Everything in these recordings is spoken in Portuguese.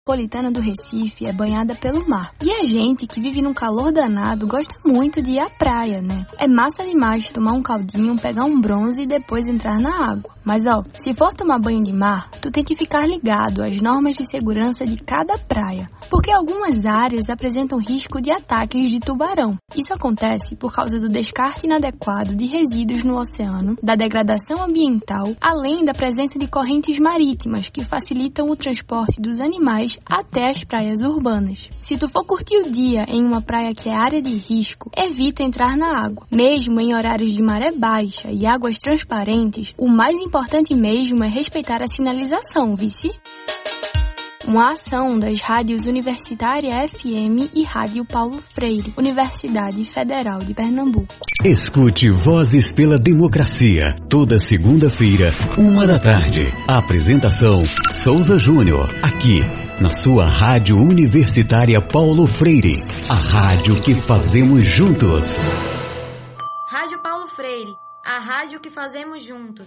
metropolitana do Recife é banhada pelo mar. E a gente que vive num calor danado gosta muito de ir à praia, né? É massa demais tomar um caldinho, pegar um bronze e depois entrar na água. Mas se for tomar banho de mar, tu tem que ficar ligado às normas de segurança de cada praia, porque algumas áreas apresentam risco de ataques de tubarão. Isso acontece por causa do descarte inadequado de resíduos no oceano, da degradação ambiental, além da presença de correntes marítimas que facilitam o transporte dos animais até as praias urbanas. Se tu for curtir o dia em uma praia que é área de risco, evita entrar na água. Mesmo em horários de maré baixa e águas transparentes, o mais importante mesmo é respeitar a sinalização, vice? Uma ação das rádios Universitária FM e Rádio Paulo Freire, Universidade Federal de Pernambuco. Escute Vozes pela Democracia, toda segunda-feira, 13h. Apresentação, Souza Júnior, aqui, na sua Rádio Universitária Paulo Freire, a rádio que fazemos juntos. Rádio Paulo Freire, a rádio que fazemos juntos.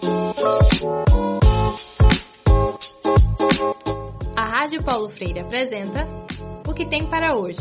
A Rádio Paulo Freire apresenta O que tem para hoje.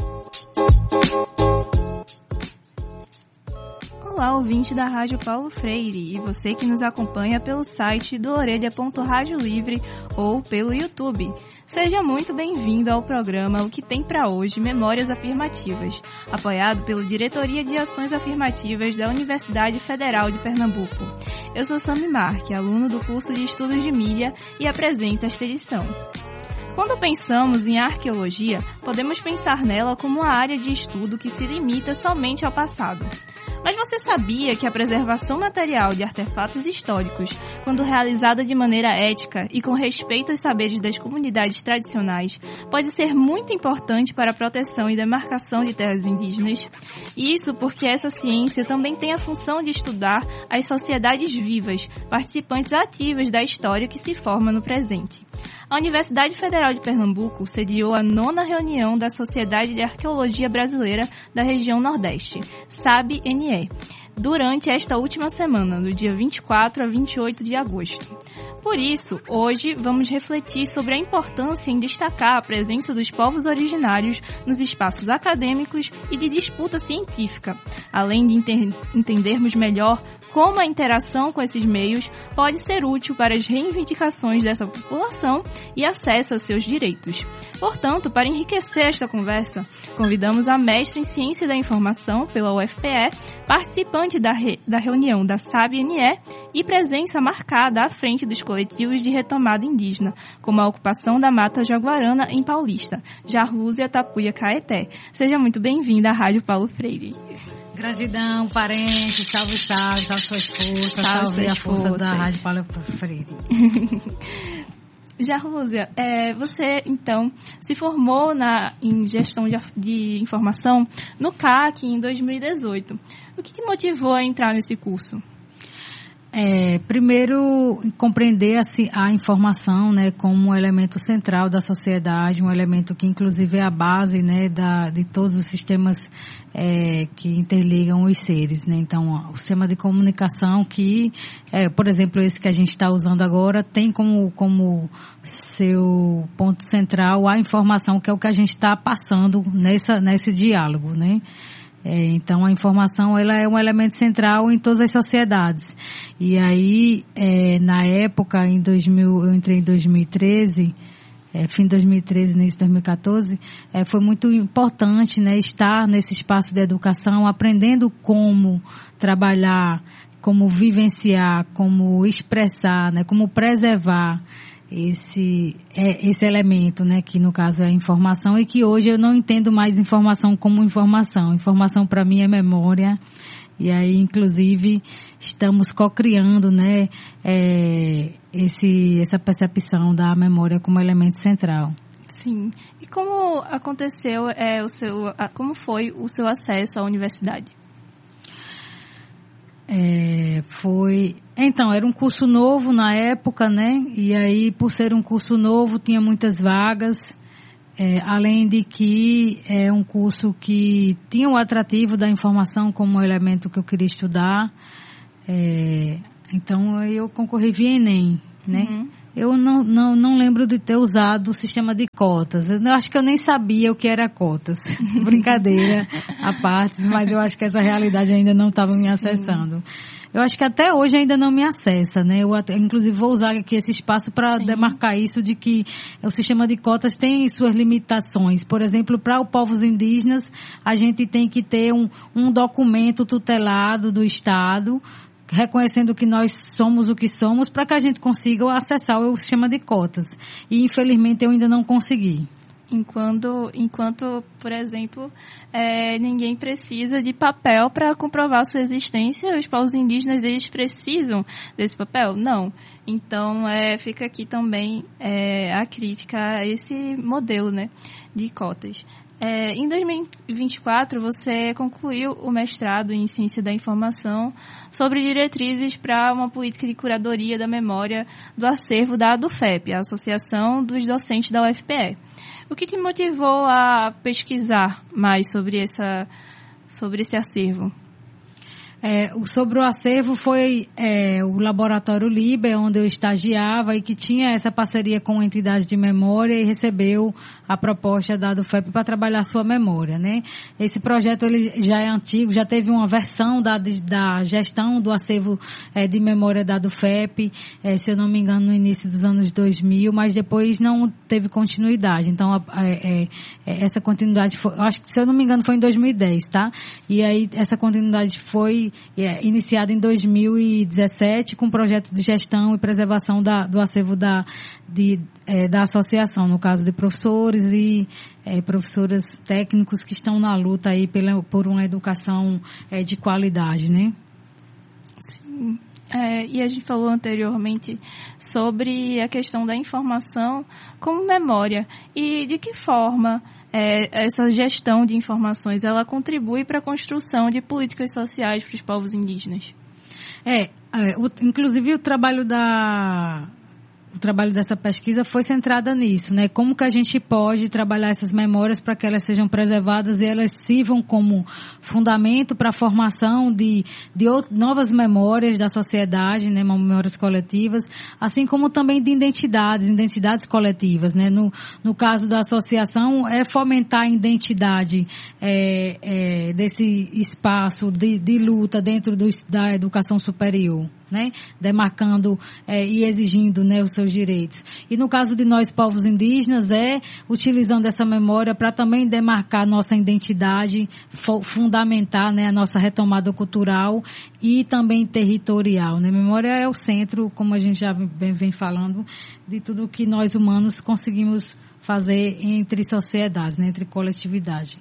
Olá, ouvinte da Rádio Paulo Freire e você que nos acompanha pelo site do Orelha.Rádio Livre ou pelo YouTube. Seja muito bem-vindo ao programa O que tem para hoje, Memórias Afirmativas, apoiado pela Diretoria de Ações Afirmativas da Universidade Federal de Pernambuco. Eu sou Sami Marque, aluno do curso de Estudos de Mídia e apresento esta edição. Quando pensamos em arqueologia, podemos pensar nela como uma área de estudo que se limita somente ao passado. Mas você sabia que a preservação material de artefatos históricos, quando realizada de maneira ética e com respeito aos saberes das comunidades tradicionais, pode ser muito importante para a proteção e demarcação de terras indígenas? Isso porque essa ciência também tem a função de estudar as sociedades vivas, participantes ativas da história que se forma no presente. A Universidade Federal de Pernambuco sediou a 9ª reunião da Sociedade de Arqueologia Brasileira da região Nordeste, SAB-NE, durante esta última semana, do dia 24 a 28 de agosto. Por isso, hoje vamos refletir sobre a importância em destacar a presença dos povos originários nos espaços acadêmicos e de disputa científica, além de entendermos melhor como a interação com esses meios pode ser útil para as reivindicações dessa população e acesso a seus direitos. Portanto, para enriquecer esta conversa, convidamos a mestra em Ciência da Informação pela UFPE, participante da reunião da SAB-NE e presença marcada à frente dos coletivos de retomada indígena, como a ocupação da Mata Jaguarana em Paulista, Jarlúzia Tapuia Caeté. Seja muito bem-vinda à Rádio Paulo Freire. Gratidão, parentes, salve suas forças, salve a força da Rádio Paulo Freire. Jarlúzia, você, então, se formou em gestão de informação no CAC em 2018. O que te motivou a entrar nesse curso? Primeiro, compreender a informação, né, como um elemento central da sociedade, um elemento que, inclusive, é a base, né, de todos os sistemas que interligam os seres, né? Então, o sistema de comunicação que, por exemplo, esse que a gente está usando agora, tem como seu ponto central a informação, que é o que a gente está passando nesse diálogo, né? Então, a informação ela é um elemento central em todas as sociedades. E aí, na época, eu entrei em 2013, fim de 2013, início de 2014, foi muito importante, né, estar nesse espaço de educação, aprendendo como trabalhar, como vivenciar, como expressar, né, como preservar esse elemento, né, que no caso é a informação, e que hoje eu não entendo mais informação como informação. Informação para mim é memória, e aí inclusive estamos co-criando, né, essa percepção da memória como elemento central. Sim. E como aconteceu como foi o seu acesso à universidade? Então, era um curso novo na época, né? E aí, por ser um curso novo, tinha muitas vagas. Além de que é um curso que tinha o atrativo da informação como elemento que eu queria estudar. Então, eu concorri via Enem, né? Eu não lembro de ter usado o sistema de cotas. Eu acho que eu nem sabia o que era cotas. Brincadeira à parte, mas eu acho que essa realidade ainda não estava me acessando. Eu acho que até hoje ainda não me acessa, né? Eu inclusive vou usar aqui esse espaço para demarcar isso, de que o sistema de cotas tem suas limitações. Por exemplo, para os povos indígenas, a gente tem que ter um documento tutelado do Estado, reconhecendo que nós somos o que somos, para que a gente consiga acessar o sistema de cotas. E, infelizmente, eu ainda não consegui. Enquanto, por exemplo, ninguém precisa de papel para comprovar sua existência, os povos indígenas, eles precisam desse papel? Não. Então, fica aqui também a crítica a esse modelo, né, de cotas. Em 2024, você concluiu o mestrado em Ciência da Informação sobre diretrizes para uma política de curadoria da memória do acervo da ADUFEP, a Associação dos Docentes da UFPE. O que te motivou a pesquisar mais sobre esse acervo? Sobre o acervo foi o Laboratório Liber, onde eu estagiava e que tinha essa parceria com a entidade de memória e recebeu a proposta da ADUFEP para trabalhar sua memória, né? Esse projeto ele já é antigo, já teve uma versão da gestão do acervo de memória da ADUFEP, se eu não me engano, no início dos anos 2000, mas depois não teve continuidade. Então, essa continuidade foi, acho que, se eu não me engano, foi em 2010, tá? E aí, essa continuidade foi iniciada em 2017 com um projeto de gestão e preservação do acervo da associação, no caso de professores e professoras técnicos que estão na luta aí por uma educação de qualidade, né? Sim. E a gente falou anteriormente sobre a questão da informação como memória e de que forma essa gestão de informações ela contribui para a construção de políticas sociais para os povos indígenas. Inclusive o trabalho dessa pesquisa foi centrada nisso, né? Como que a gente pode trabalhar essas memórias para que elas sejam preservadas e elas sirvam como fundamento para a formação de novas memórias da sociedade, né? Memórias coletivas, assim como também de identidades coletivas, né? No caso da associação, fomentar a identidade desse espaço de luta dentro da educação superior, né? Demarcando e exigindo, né, os seus direitos. E no caso de nós, povos indígenas, utilizando essa memória para também demarcar nossa identidade, fundamentar, né, a nossa retomada cultural e também territorial, né? Memória é o centro, como a gente já vem falando, de tudo que nós humanos conseguimos fazer entre sociedades, né, entre coletividade.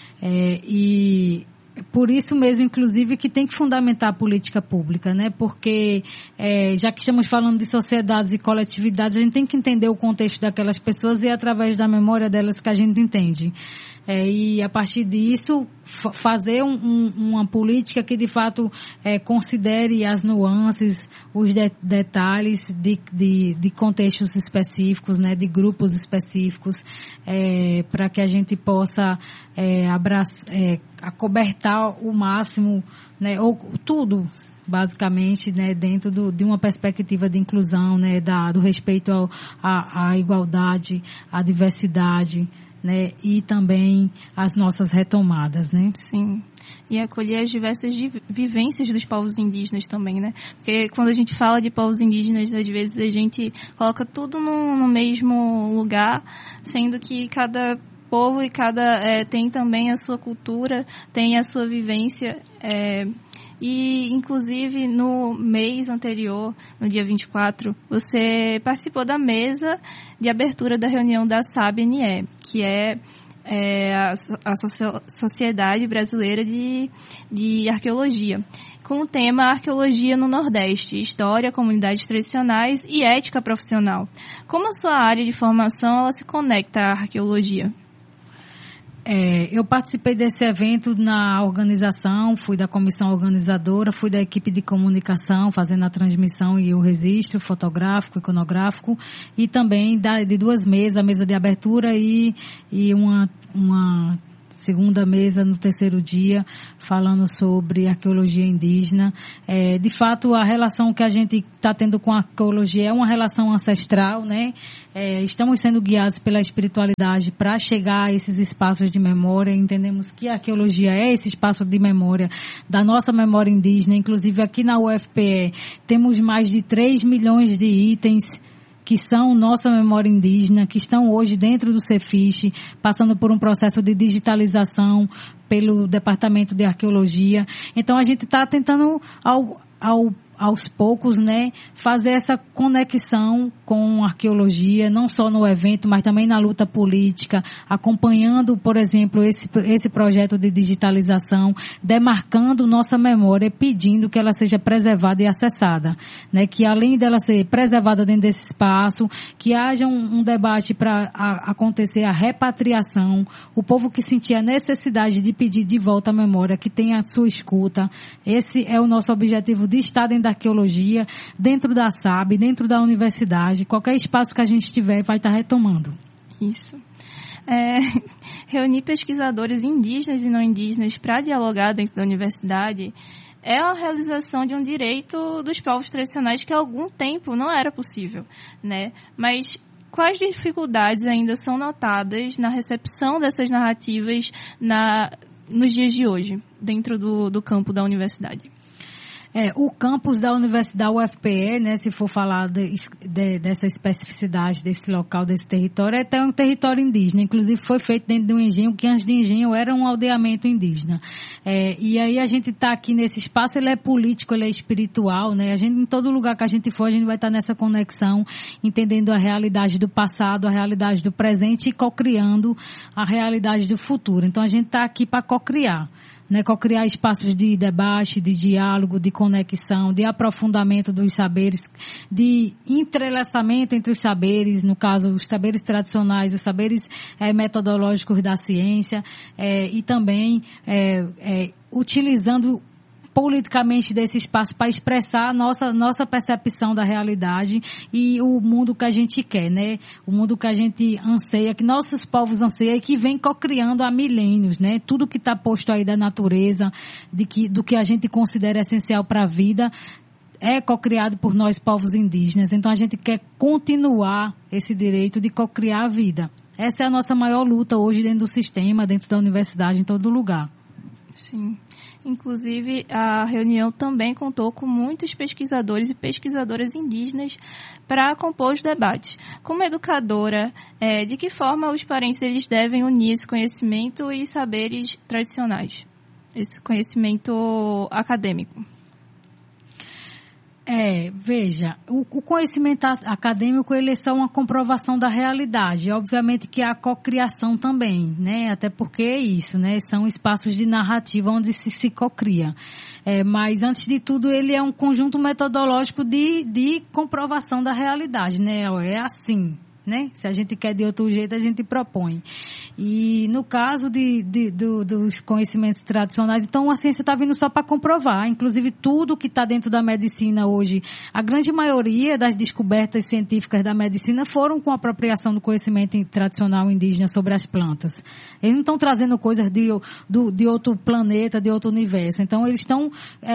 E por isso mesmo, inclusive, que tem que fundamentar a política pública, né? Porque, já que estamos falando de sociedades e coletividades, a gente tem que entender o contexto daquelas pessoas e é através da memória delas que a gente entende. E, a partir disso, fazer uma política que, de fato, considere as nuances, os detalhes de contextos específicos, né, de grupos específicos, para que a gente possa acobertar o máximo, né, ou tudo, basicamente, né, dentro de uma perspectiva de inclusão, né, do respeito à igualdade, à diversidade, né, e também as nossas retomadas, né? Sim. E acolher as diversas vivências dos povos indígenas também, né? Porque quando a gente fala de povos indígenas, às vezes a gente coloca tudo no mesmo lugar, sendo que cada povo e tem também a sua cultura, tem a sua vivência. E, inclusive, no mês anterior, no dia 24, você participou da mesa de abertura da reunião da SAB-NE, que é a Sociedade Brasileira de Arqueologia, com o tema Arqueologia no Nordeste, História, Comunidades Tradicionais e Ética Profissional. Como a sua área de formação ela se conecta à arqueologia? Eu participei desse evento na organização, fui da comissão organizadora, fui da equipe de comunicação, fazendo a transmissão e o registro fotográfico, iconográfico, e também de duas mesas, a mesa de abertura e uma segunda mesa no terceiro dia, falando sobre arqueologia indígena. De fato, a relação que a gente está tendo com a arqueologia é uma relação ancestral, né? Estamos sendo guiados pela espiritualidade para chegar a esses espaços de memória. Entendemos que a arqueologia é esse espaço de memória, da nossa memória indígena. Inclusive, aqui na UFPE, temos mais de 3 milhões de itens que são nossa memória indígena, que estão hoje dentro do Cefiche, passando por um processo de digitalização pelo Departamento de Arqueologia. Então, a gente está tentando, aos poucos, né, fazer essa conexão com a arqueologia, não só no evento, mas também na luta política, acompanhando, por exemplo, esse projeto de digitalização, demarcando nossa memória, pedindo que ela seja preservada e acessada, né, que além dela ser preservada dentro desse espaço, que haja um debate para acontecer a repatriação, o povo que sentir a necessidade de pedir de volta a memória, que tenha a sua escuta. Esse é o nosso objetivo de estar dentro da arqueologia, dentro da SAB, dentro da universidade, qualquer espaço que a gente tiver vai estar retomando. Isso. Reunir pesquisadores indígenas e não indígenas para dialogar dentro da universidade é a realização de um direito dos povos tradicionais que há algum tempo não era possível, né? Mas quais dificuldades ainda são notadas na recepção dessas narrativas nos dias de hoje, dentro do campo da universidade? O campus da Universidade UFPE, né, se for falar dessa especificidade desse local, desse território, é até um território indígena. Inclusive foi feito dentro de um engenho, que antes de engenho era um aldeamento indígena. E aí a gente está aqui nesse espaço, ele é político, ele é espiritual, né? Em todo lugar que a gente for, a gente vai estar nessa conexão, entendendo a realidade do passado, a realidade do presente e cocriando a realidade do futuro. Então a gente está aqui para cocriar. Né, co-criar espaços de debate, de diálogo, de conexão, de aprofundamento dos saberes, de entrelaçamento entre os saberes, no caso, os saberes tradicionais, os saberes metodológicos da ciência, e também utilizando politicamente desse espaço para expressar a nossa percepção da realidade e o mundo que a gente quer, né? O mundo que a gente anseia, que nossos povos anseiam e que vem cocriando há milênios, né? Tudo que está posto aí da natureza, do que a gente considera essencial para a vida, é cocriado por nós, povos indígenas. Então, a gente quer continuar esse direito de cocriar a vida. Essa é a nossa maior luta hoje dentro do sistema, dentro da universidade, em todo lugar. Sim. Inclusive, a reunião também contou com muitos pesquisadores e pesquisadoras indígenas para compor os debates. Como educadora, de que forma os paraenses eles devem unir esse conhecimento e saberes tradicionais, esse conhecimento acadêmico? Veja, o conhecimento acadêmico, ele é só uma comprovação da realidade. Obviamente que há cocriação também, né? Até porque é isso, né? São espaços de narrativa onde se cocria. Mas, antes de tudo, ele é um conjunto metodológico de comprovação da realidade, né? É assim, né? Se a gente quer de outro jeito, a gente propõe. E no caso dos conhecimentos tradicionais, então a ciência está vindo só para comprovar. Inclusive, tudo que está dentro da medicina hoje, a grande maioria das descobertas científicas da medicina foram com a apropriação do conhecimento tradicional indígena sobre as plantas. Eles não estão trazendo coisas de outro planeta, de outro universo. Então, eles estão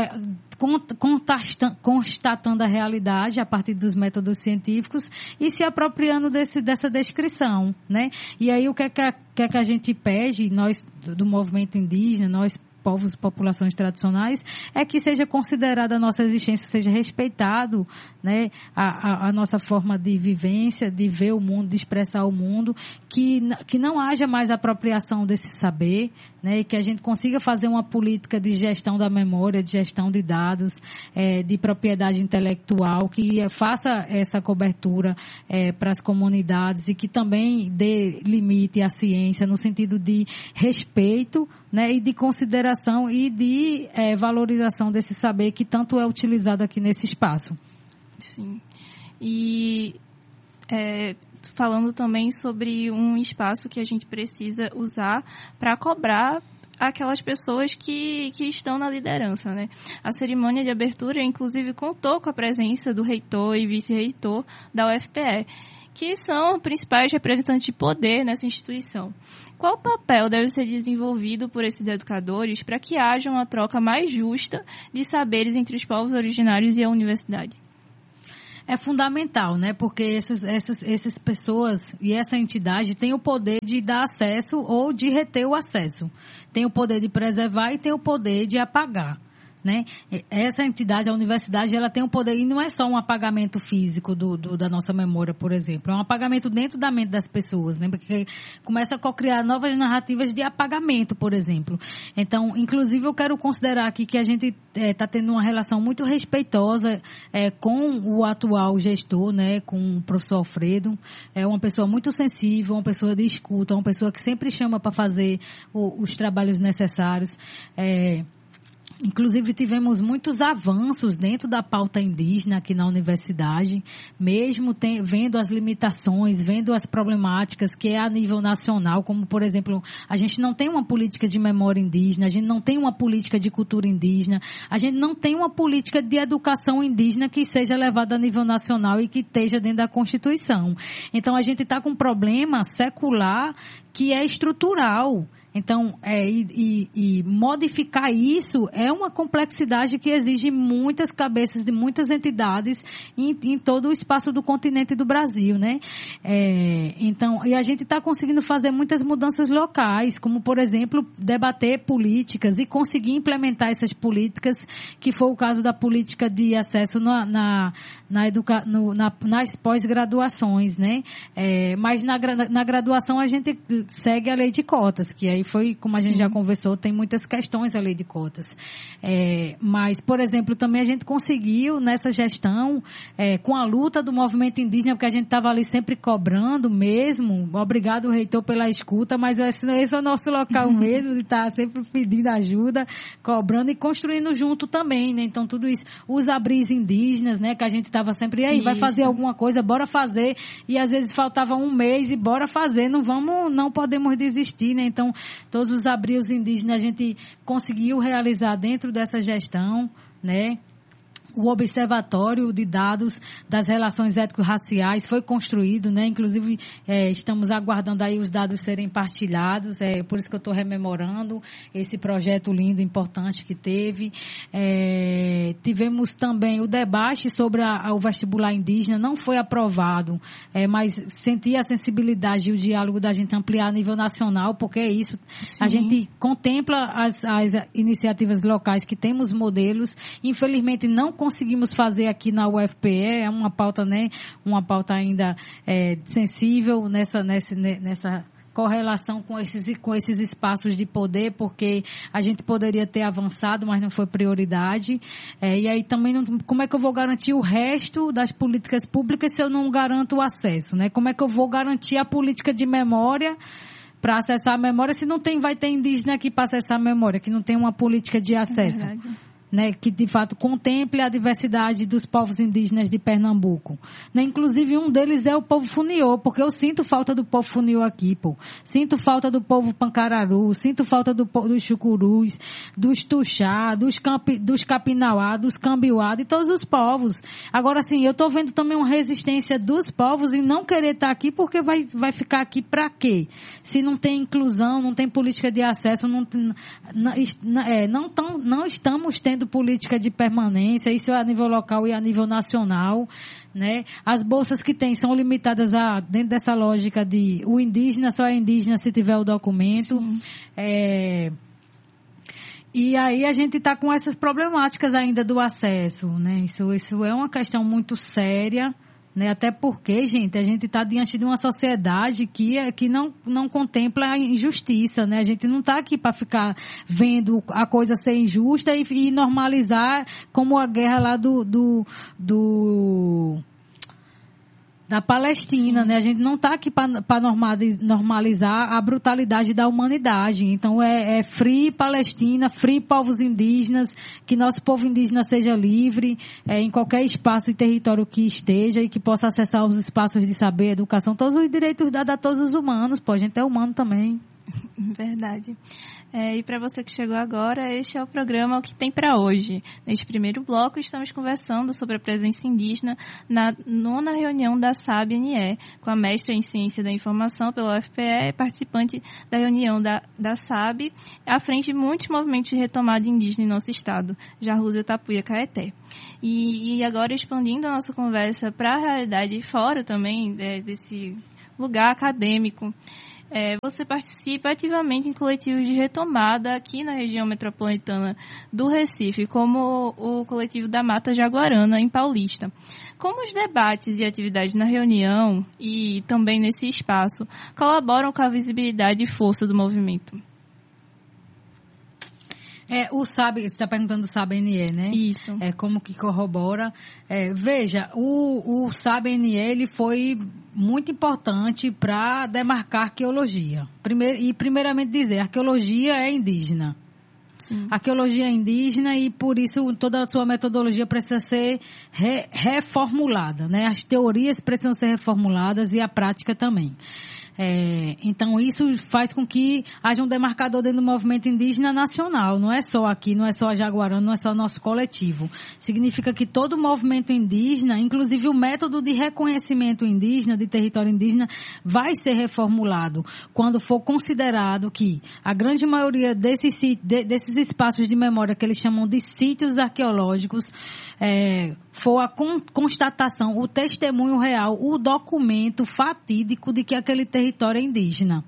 constatando a realidade a partir dos métodos científicos e se apropriando dessa descrição, né? E aí o que é que a gente pede, nós do movimento indígena, nós povos, populações tradicionais, é que seja considerada a nossa existência, seja respeitado, né, a nossa forma de vivência, de ver o mundo, de expressar o mundo, que não haja mais apropriação desse saber, né, e que a gente consiga fazer uma política de gestão da memória, de gestão de dados, de propriedade intelectual, que faça essa cobertura para as comunidades e que também dê limite à ciência no sentido de respeito, né, e de consideração e de valorização desse saber que tanto é utilizado aqui nesse espaço. Sim. E falando também sobre um espaço que a gente precisa usar para cobrar aquelas pessoas que estão na liderança, né? A cerimônia de abertura, inclusive, contou com a presença do reitor e vice-reitor da UFPE, que são os principais representantes de poder nessa instituição. Qual papel deve ser desenvolvido por esses educadores para que haja uma troca mais justa de saberes entre os povos originários e a universidade? É fundamental, né? Porque essas pessoas e essa entidade têm o poder de dar acesso ou de reter o acesso. Tem o poder de preservar e tem o poder de apagar. Né? Essa entidade, a universidade, ela tem um poder, e não é só um apagamento físico da nossa memória, por exemplo, é um apagamento dentro da mente das pessoas, né? Porque começa a co-criar novas narrativas de apagamento, por exemplo. Então, inclusive, eu quero considerar aqui que a gente está tendo uma relação muito respeitosa com o atual gestor, né? Com o professor Alfredo. É uma pessoa muito sensível, uma pessoa de escuta, uma pessoa que sempre chama para fazer os trabalhos necessários. Inclusive, tivemos muitos avanços dentro da pauta indígena aqui na universidade, mesmo vendo as limitações, vendo as problemáticas que é a nível nacional, como, por exemplo, a gente não tem uma política de memória indígena, a gente não tem uma política de cultura indígena, a gente não tem uma política de educação indígena que seja levada a nível nacional e que esteja dentro da Constituição. Então, a gente está com um problema secular que é estrutural. Então, modificar isso é uma complexidade que exige muitas cabeças de muitas entidades em todo o espaço do continente do Brasil, né? Então, e a gente está conseguindo fazer muitas mudanças locais, como, por exemplo, debater políticas e conseguir implementar essas políticas, que foi o caso da política de acesso nas pós-graduações, né? Mas na graduação a gente segue a lei de cotas, que aí foi, como a gente já conversou, tem muitas questões a lei de cotas. Mas, por exemplo, também a gente conseguiu nessa gestão, com a luta do movimento indígena, porque a gente estava ali sempre cobrando mesmo, obrigado reitor pela escuta, mas esse é o nosso local mesmo, de estar sempre pedindo ajuda, cobrando e construindo junto também, né? Então, tudo isso, os abris indígenas, né, que a gente estava sempre, vai fazer alguma coisa, bora fazer, e às vezes faltava um mês e bora fazer, não podemos desistir, né? Então, todos os abrios indígenas a gente conseguiu realizar dentro dessa gestão, né? O observatório de dados das relações étnico-raciais foi construído, né? Inclusive, estamos aguardando aí os dados serem partilhados, por isso que eu estou rememorando esse projeto lindo, importante que teve. Tivemos também o debate sobre o vestibular indígena, não foi aprovado, mas senti a sensibilidade e o diálogo da gente ampliar a nível nacional, porque é isso, a gente contempla as iniciativas locais que temos modelos, infelizmente não conseguimos fazer aqui na UFPE, é uma pauta, né, uma pauta ainda sensível nessa correlação com esses espaços de poder, porque a gente poderia ter avançado, mas não foi prioridade. E aí também, como é que eu vou garantir o resto das políticas públicas se eu não garanto o acesso, né? Como é que eu vou garantir a política de memória para acessar a memória se não vai ter indígena aqui para acessar a memória, que não tem uma política de acesso? Né, que de fato contemple a diversidade dos povos indígenas de Pernambuco. Né, inclusive um deles é o povo Funiô, porque eu sinto falta do povo Funiô aqui, pô. Sinto falta do povo Pancararu, sinto falta dos Chucurus, dos Tuxá, dos Capinauá, dos Cambiuá, de todos os povos. Agora, assim, eu estou vendo também uma resistência dos povos em não querer estar aqui, porque vai ficar aqui para quê? Se não tem inclusão, não tem política de acesso, não estamos tendo política de permanência, isso é a nível local e a nível nacional, né? As bolsas que tem são limitadas dentro dessa lógica de o indígena só é indígena se tiver o documento. E aí a gente está com essas problemáticas ainda do acesso, né? Isso é uma questão muito séria, né? Até porque, gente, a gente está diante de uma sociedade que não contempla a injustiça, né? A gente não está aqui para ficar vendo a coisa ser injusta e normalizar como a guerra lá da Palestina, né? A gente não está aqui para normalizar a brutalidade da humanidade. Então, é free Palestina, free povos indígenas, que nosso povo indígena seja livre em qualquer espaço e território que esteja e que possa acessar os espaços de saber, educação, todos os direitos dados a todos os humanos. Pô, a gente é humano também. Verdade. E para você que chegou agora, este é o programa O que tem para hoje. Neste primeiro bloco, estamos conversando sobre a presença indígena na 9ª reunião da SAB-NE, com a mestra em Ciência da Informação pela UFPE, participante da reunião da SAB, à frente de muitos movimentos de retomada indígena em nosso estado, Jarlúzia, Tapuia, Caeté. E agora, expandindo a nossa conversa para a realidade fora também desse lugar acadêmico, você participa ativamente em coletivos de retomada aqui na região metropolitana do Recife, como o coletivo da Mata Jaguarana, em Paulista. Como os debates e atividades na reunião e também nesse espaço colaboram com a visibilidade e força do movimento? O SAB, você está perguntando do SAB-NE, né? Isso. Como que corrobora. Veja, o SAB-NE ele foi muito importante para demarcar a arqueologia. Primeiramente dizer, a arqueologia é indígena. Sim. A arqueologia é indígena e, por isso, toda a sua metodologia precisa ser reformulada, né? As teorias precisam ser reformuladas e a prática também. Então, isso faz com que haja um demarcador dentro do movimento indígena nacional. Não é só aqui, não é só a Jaguarana, não é só o nosso coletivo. Significa que todo movimento indígena, inclusive o método de reconhecimento indígena, de território indígena, vai ser reformulado quando for considerado que a grande maioria desses espaços de memória que eles chamam de sítios arqueológicos for a constatação, o testemunho real, o documento fatídico de que aquele território é indígena.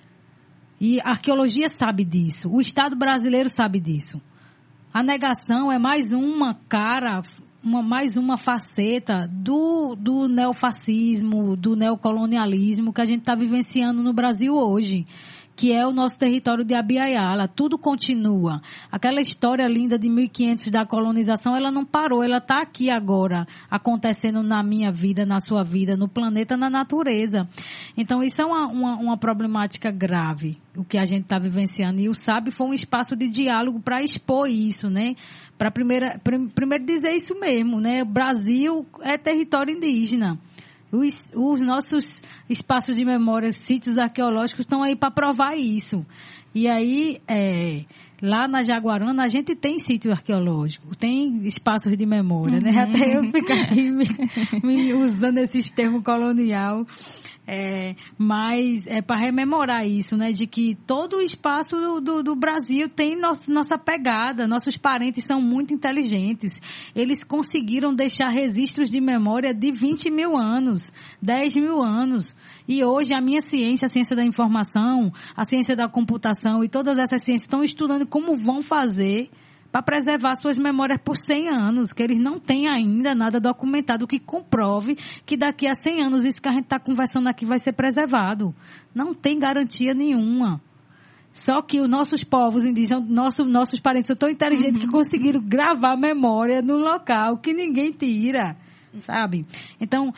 E a arqueologia sabe disso, o Estado brasileiro sabe disso. A negação é mais uma cara, mais uma faceta do neofascismo, do neocolonialismo que a gente está vivenciando no Brasil hoje, que é o nosso território de Abya-Yala. Tudo continua. Aquela história linda de 1500 da colonização, ela não parou, ela está aqui agora, acontecendo na minha vida, na sua vida, no planeta, na natureza. Então, isso é uma problemática grave, o que a gente está vivenciando. E o SAB foi um espaço de diálogo para expor isso, né? Para primeiro dizer isso mesmo, né? O Brasil é território indígena. Os nossos espaços de memória, sítios arqueológicos estão aí para provar isso. E aí, lá na Jaguarana, a gente tem sítio arqueológico, tem espaços de memória, né? Até eu ficar aqui me usando esses termos colonial. Mas é para rememorar isso, né? De que todo o espaço do Brasil tem nossa pegada, nossos parentes são muito inteligentes. Eles conseguiram deixar registros de memória de 20 mil anos, 10 mil anos. E hoje a minha ciência, a ciência da informação, a ciência da computação e todas essas ciências estão estudando como vão fazer para preservar suas memórias por 100 anos, que eles não têm ainda nada documentado que comprove que daqui a 100 anos isso que a gente está conversando aqui vai ser preservado. Não tem garantia nenhuma. Só que os nossos povos indígenas, nossos parentes são tão inteligentes que conseguiram gravar memória no local que ninguém tira, sabe? Então,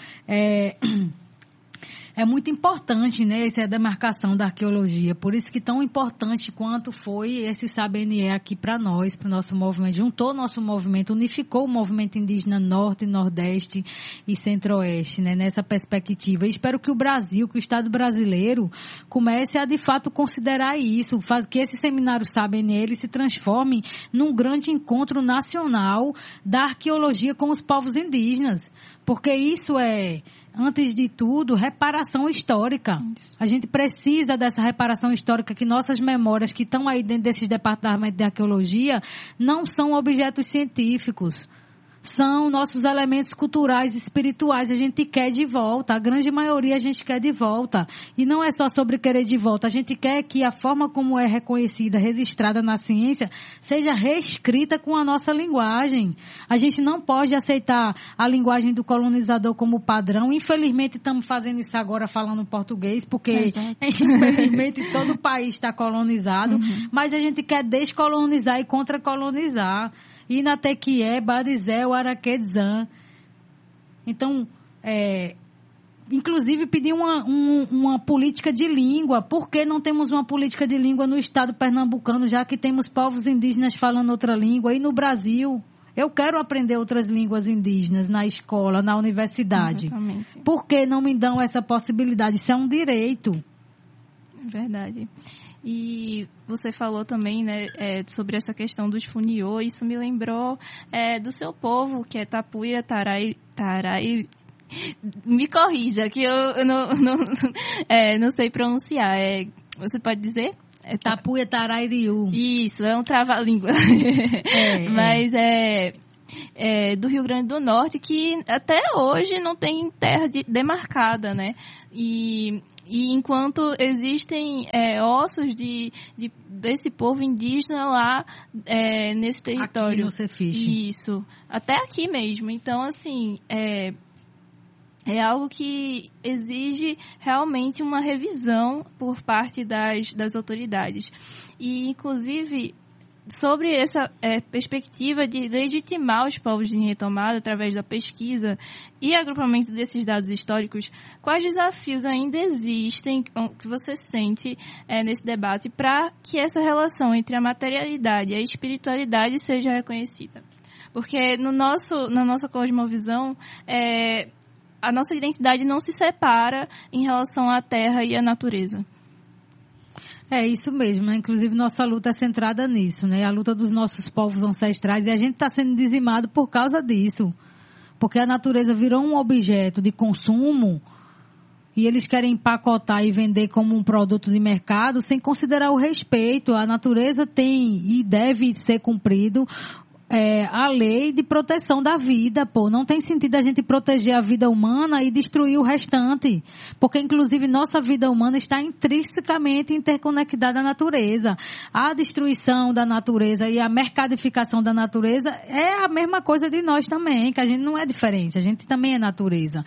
é muito importante, né, essa demarcação da arqueologia. Por isso que tão importante quanto foi esse SAB-NE aqui para nós, para o nosso movimento. Juntou nosso movimento, unificou o movimento indígena Norte, Nordeste e Centro-Oeste, né, nessa perspectiva. E espero que o Brasil, que o Estado brasileiro comece a, de fato, considerar isso. Que esse seminário SAB-NE ele se transforme num grande encontro nacional da arqueologia com os povos indígenas. Porque isso antes de tudo, reparação histórica. A gente precisa dessa reparação histórica, que nossas memórias que estão aí dentro desses departamentos de arqueologia não são objetos científicos. São nossos elementos culturais e espirituais. A gente quer de volta. A grande maioria a gente quer de volta. E não é só sobre querer de volta. A gente quer que a forma como é reconhecida, registrada na ciência, seja reescrita com a nossa linguagem. A gente não pode aceitar a linguagem do colonizador como padrão. Infelizmente, estamos fazendo isso agora falando português, porque, infelizmente, todo o país está colonizado. Mas a gente quer descolonizar e contracolonizar. Inatequié, Barizé, Araquedzã. Então, inclusive pedir uma política de língua. Por que não temos uma política de língua no estado pernambucano, já que temos povos indígenas falando outra língua? E no Brasil, eu quero aprender outras línguas indígenas na escola, na universidade. Exatamente. Por que não me dão essa possibilidade? Isso é um direito. Verdade. E você falou também, né, sobre essa questão dos funiô. Isso me lembrou do seu povo, que é Tapuia, Tarai. Me corrija, que eu não sei pronunciar. Você pode dizer? Tapuia, Tarairiú. Isso, é um trava-língua. Mas do Rio Grande do Norte, que até hoje não tem terra demarcada, né? E enquanto existem ossos desse povo indígena lá nesse território. Aqui no Cefiche. Isso, até aqui mesmo. Então, assim, é algo que exige realmente uma revisão por parte das autoridades. E, inclusive, sobre essa perspectiva de legitimar os povos em retomada através da pesquisa e agrupamento desses dados históricos, quais desafios ainda existem que você sente nesse debate para que essa relação entre a materialidade e a espiritualidade seja reconhecida? Porque na nossa cosmovisão, a nossa identidade não se separa em relação à terra e à natureza. É isso mesmo, né? Inclusive nossa luta é centrada nisso, né? A luta dos nossos povos ancestrais, e a gente está sendo dizimado por causa disso. Porque a natureza virou um objeto de consumo e eles querem empacotar e vender como um produto de mercado sem considerar o respeito. A natureza tem e deve ser cumprido a lei de proteção da vida, pô. Não tem sentido a gente proteger a vida humana e destruir o restante. Porque, inclusive, nossa vida humana está intrinsecamente interconectada à natureza. A destruição da natureza e a mercadificação da natureza é a mesma coisa de nós também, que a gente não é diferente. A gente também é natureza.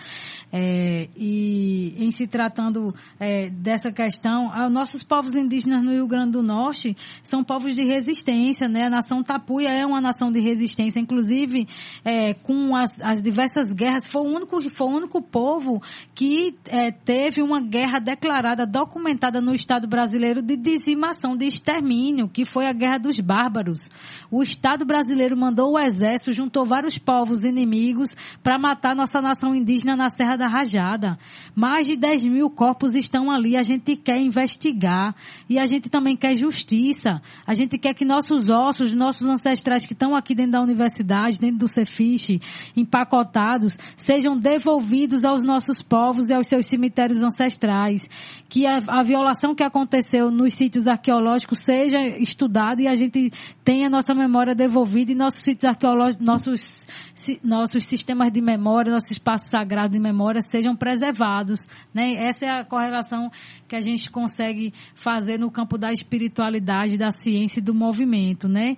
E em se tratando dessa questão, nossos povos indígenas no Rio Grande do Norte são povos de resistência, né? A nação Tapuia é uma nação de resistência, inclusive com as diversas guerras, foi o único povo que teve uma guerra declarada, documentada no Estado brasileiro de dizimação, de extermínio, que foi a Guerra dos Bárbaros. O Estado brasileiro mandou o exército, juntou vários povos inimigos para matar nossa nação indígena na Serra da Rajada. Mais de 10 mil corpos estão ali, a gente quer investigar e a gente também quer justiça. A gente quer que nossos ossos, nossos ancestrais que estão aqui dentro da universidade, dentro do Cefiche, empacotados, sejam devolvidos aos nossos povos e aos seus cemitérios ancestrais. Que a violação que aconteceu nos sítios arqueológicos seja estudada e a gente tenha nossa memória devolvida e nossos sítios arqueológicos, nossos sistemas de memória, nossos espaços sagrados de memória sejam preservados, né? Essa é a correlação que a gente consegue fazer no campo da espiritualidade, da ciência e do movimento, né?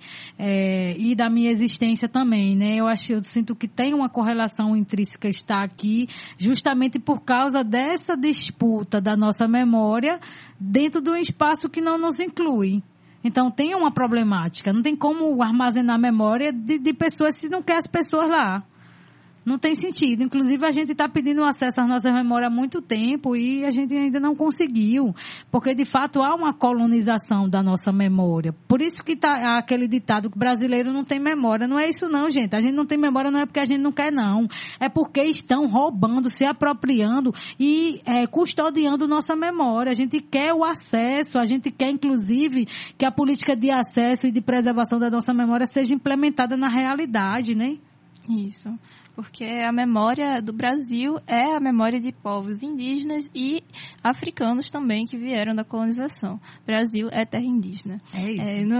E da minha existência também, né? Eu sinto que tem uma correlação intrínseca estar aqui justamente por causa dessa disputa da nossa memória dentro de um espaço que não nos inclui. Então tem uma problemática, não tem como armazenar memória de pessoas se não quer as pessoas lá. Não tem sentido. Inclusive, a gente está pedindo acesso às nossas memórias há muito tempo e a gente ainda não conseguiu. Porque, de fato, há uma colonização da nossa memória. Por isso que está aquele ditado que o brasileiro não tem memória. Não é isso não, gente. A gente não tem memória não é porque a gente não quer, não. É porque estão roubando, se apropriando e custodiando nossa memória. A gente quer o acesso, a gente quer, inclusive, que a política de acesso e de preservação da nossa memória seja implementada na realidade, né? Isso. Porque a memória do Brasil é a memória de povos indígenas e africanos também que vieram da colonização. Brasil é terra indígena. É isso.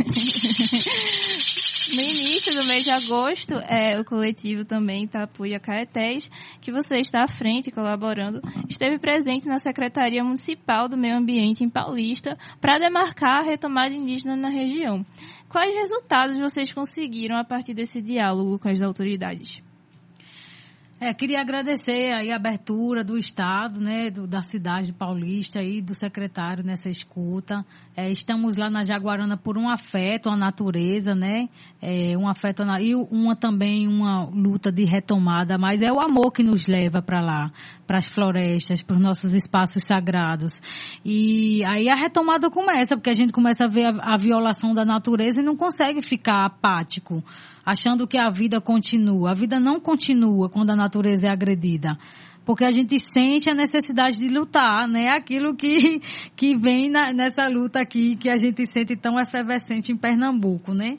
No início do mês de agosto, o coletivo também Tapuia Caetés, que você está à frente colaborando, esteve presente na Secretaria Municipal do Meio Ambiente em Paulista para demarcar a retomada indígena na região. Quais resultados vocês conseguiram a partir desse diálogo com as autoridades? Queria agradecer aí a abertura do Estado, né, da cidade de Paulista e do secretário nessa escuta. Estamos lá na Jaguarana por um afeto à natureza, né, um afeto e uma luta de retomada, mas é o amor que nos leva para lá, para as florestas, para os nossos espaços sagrados. E aí a retomada começa, porque a gente começa a ver a violação da natureza e não consegue ficar apático, achando que a vida continua. A vida não continua quando a natureza é agredida. porque a gente sente a necessidade de lutar, né? Aquilo que vem nessa luta aqui, que a gente sente tão efervescente em Pernambuco, né?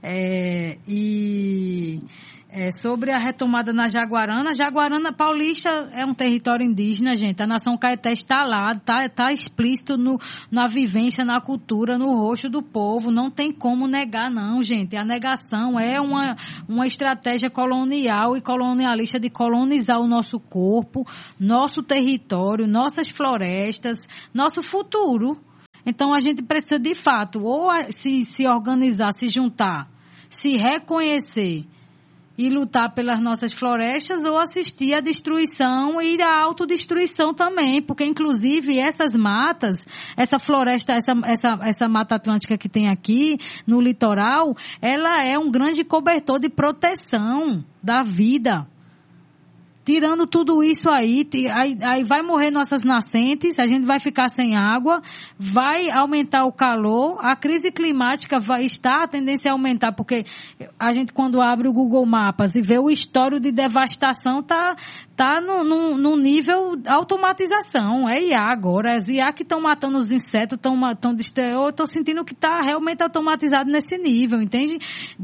Sobre a retomada na Jaguarana. Jaguarana Paulista é um território indígena, gente. A nação Caeté está lá, tá explícito na vivência, na cultura, no rosto do povo. Não tem como negar, não, gente. A negação é uma estratégia colonial e colonialista de colonizar o nosso corpo, nosso território, nossas florestas, nosso futuro. Então, a gente precisa, de fato, ou se organizar, se juntar, se reconhecer e lutar pelas nossas florestas, ou assistir à destruição e à autodestruição também, porque inclusive essas matas, essa floresta, essa Mata Atlântica que tem aqui no litoral, ela é um grande cobertor de proteção da vida. Tirando tudo isso aí vai morrer nossas nascentes, a gente vai ficar sem água, vai aumentar o calor, a crise climática a tendência a aumentar, porque a gente, quando abre o Google Maps e vê o histórico de devastação, tá no nível automatização. É IA agora, as IA que estão matando os insetos, eu estou sentindo que está realmente automatizado nesse nível, entende?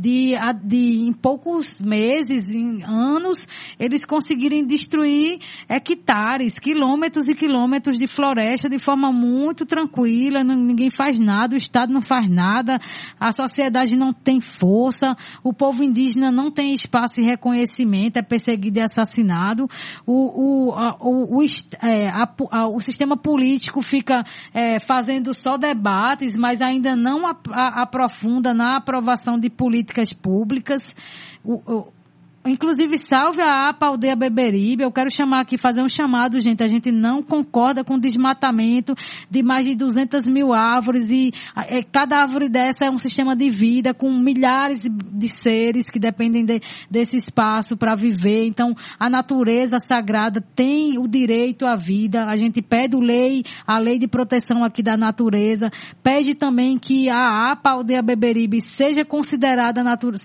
Em poucos meses, em anos, eles conseguirem destruir hectares, quilômetros e quilômetros de floresta de forma muito tranquila, ninguém faz nada, o Estado não faz nada, a sociedade não tem força, o povo indígena não tem espaço e reconhecimento, é perseguido e assassinado, o sistema político fica fazendo só debates, mas ainda não aprofunda na aprovação de políticas públicas. Inclusive, salve a APA Aldeia Beberibe. Eu quero fazer um chamado, gente. A gente não concorda com o desmatamento de mais de 200 mil árvores e cada árvore dessa é um sistema de vida com milhares de seres que dependem desse espaço para viver. Então, a natureza sagrada tem o direito à vida. A gente pede a lei de proteção aqui da natureza. Pede também que a APA Aldeia Beberibe seja considerada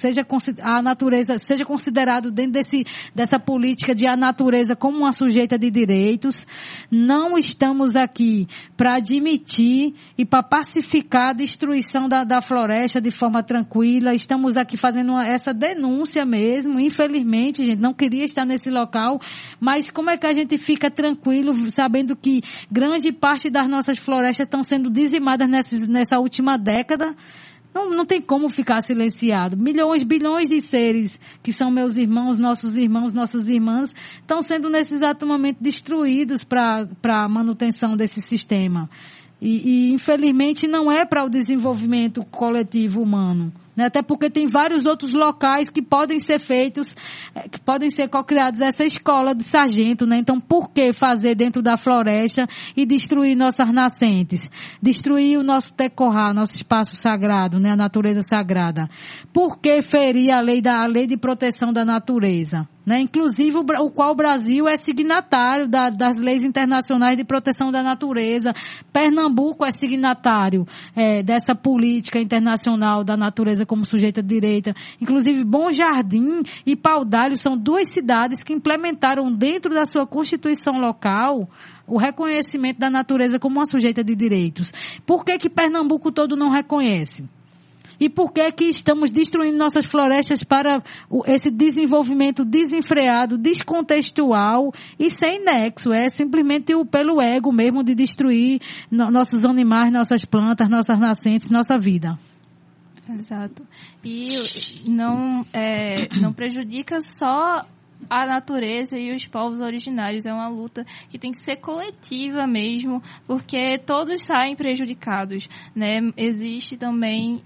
dentro dessa política de a natureza como uma sujeita de direitos. Não estamos aqui para admitir e para pacificar a destruição da floresta de forma tranquila. Estamos aqui fazendo essa denúncia mesmo. Infelizmente, gente, não queria estar nesse local, mas como é que a gente fica tranquilo sabendo que grande parte das nossas florestas estão sendo dizimadas nessa última década? Não tem como ficar silenciado. Bilhões de seres que são meus irmãos, nossas irmãs, estão sendo nesse exato momento destruídos para a manutenção desse sistema. E infelizmente não é para o desenvolvimento coletivo humano, né? Até porque tem vários outros locais que podem ser feitos, que podem ser co-criados essa escola de sargento, né? Então, por que fazer dentro da floresta e destruir nossas nascentes? Destruir o nosso tecorá, nosso espaço sagrado, né? A natureza sagrada. Por que ferir a lei de proteção da natureza? Né? Inclusive o qual o Brasil é signatário das leis internacionais de proteção da natureza. Pernambuco é signatário dessa política internacional da natureza como sujeita de direito. Inclusive Bom Jardim e Paudalho são duas cidades que implementaram dentro da sua constituição local o reconhecimento da natureza como uma sujeita de direitos. Por que Pernambuco todo não reconhece? E por que estamos destruindo nossas florestas para esse desenvolvimento desenfreado, descontextual e sem nexo? É simplesmente pelo ego mesmo de destruir nossos animais, nossas plantas, nossas nascentes, nossa vida. Exato. E não prejudica só a natureza e os povos originários. É uma luta que tem que ser coletiva mesmo, porque todos saem prejudicados, né? Existe também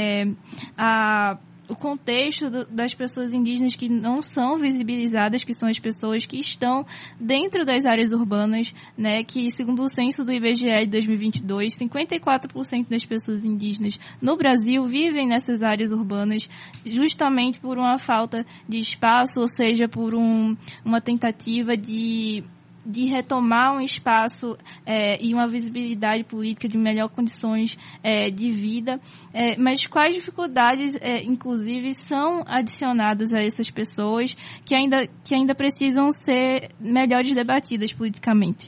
o contexto das pessoas indígenas que não são visibilizadas, que são as pessoas que estão dentro das áreas urbanas, né, que segundo o censo do IBGE de 2022, 54% das pessoas indígenas no Brasil vivem nessas áreas urbanas justamente por uma falta de espaço, ou seja, por uma tentativa de de retomar um espaço e uma visibilidade política de melhor condições de vida, mas quais dificuldades, inclusive, são adicionadas a essas pessoas que ainda precisam ser melhores debatidas politicamente?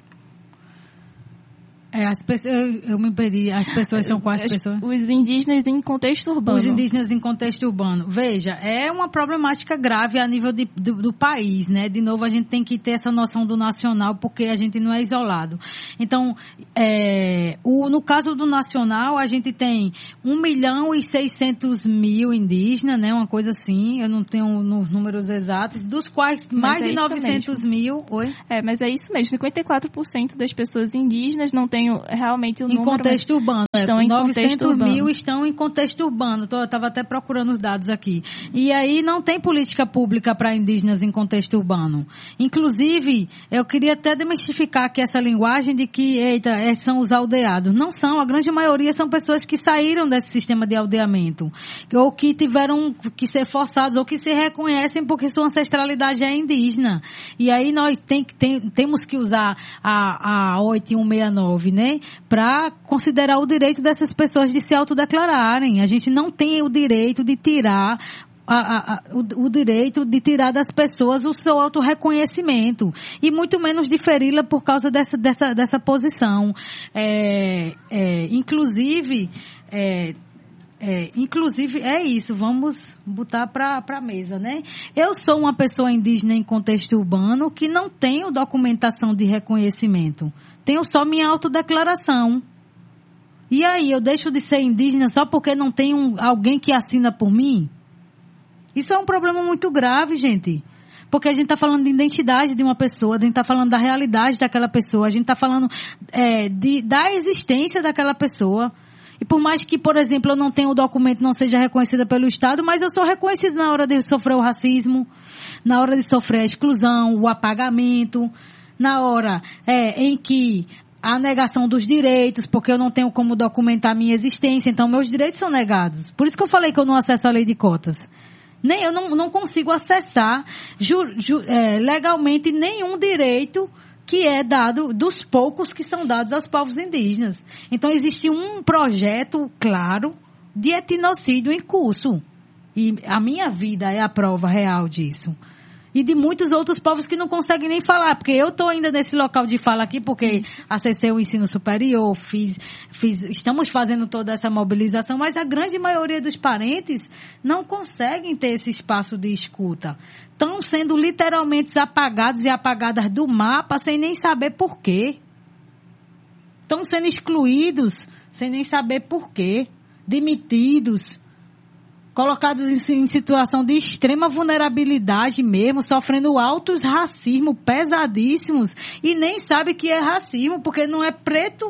Eu me perdi. As pessoas são quais pessoas? Os indígenas em contexto urbano. Os indígenas em contexto urbano. Veja, é uma problemática grave a nível do país, né? De novo, a gente tem que ter essa noção do nacional, porque a gente não é isolado. Então, no caso do nacional, a gente tem 1.600.000 indígenas, né? Uma coisa assim, eu não tenho números exatos, dos quais mais de 900.000... Oi? Mas é isso mesmo, 54% das pessoas indígenas não têm realmente o número... Em contexto urbano. Estão em contexto urbano. 900.000 estão em contexto urbano. Eu estava até procurando os dados aqui. E aí não tem política pública para indígenas em contexto urbano. Inclusive, eu queria até demistificar aqui essa linguagem de que, são os aldeados. Não são. A grande maioria são pessoas que saíram desse sistema de aldeamento. Ou que tiveram que ser forçados, ou que se reconhecem porque sua ancestralidade é indígena. E aí nós temos que usar a 8169, né, para considerar o direito dessas pessoas de se autodeclararem. A gente não tem o direito de tirar o direito de tirar das pessoas o seu autorreconhecimento e muito menos diferi-la por causa dessa posição. Inclusive é isso, vamos botar para a mesa, né? Eu sou uma pessoa indígena em contexto urbano que não tenho documentação de reconhecimento. Tenho só minha autodeclaração. E aí, eu deixo de ser indígena só porque não tenho alguém que assina por mim? Isso é um problema muito grave, gente. Porque a gente está falando de identidade de uma pessoa, a gente está falando da realidade daquela pessoa, a gente está falando da existência daquela pessoa. E por mais que, por exemplo, eu não tenha o documento, não seja reconhecida pelo Estado, mas eu sou reconhecida na hora de sofrer o racismo, na hora de sofrer a exclusão, o apagamento, na hora em que a negação dos direitos, porque eu não tenho como documentar minha existência, então meus direitos são negados. Por isso que eu falei que eu não acesso a lei de cotas. Eu não consigo acessar legalmente nenhum direito que é dado, dos poucos que são dados aos povos indígenas. Então, existe um projeto claro de etnocídio em curso. E a minha vida é a prova real disso. E de muitos outros povos que não conseguem nem falar, porque eu estou ainda nesse local de fala aqui, porque acessei o ensino superior, estamos fazendo toda essa mobilização, mas a grande maioria dos parentes não conseguem ter esse espaço de escuta. Estão sendo literalmente apagados e apagadas do mapa sem nem saber por quê. Estão sendo excluídos sem nem saber por quê. Demitidos. Colocados em situação de extrema vulnerabilidade mesmo, sofrendo altos racismos pesadíssimos e nem sabe que é racismo porque não é preto.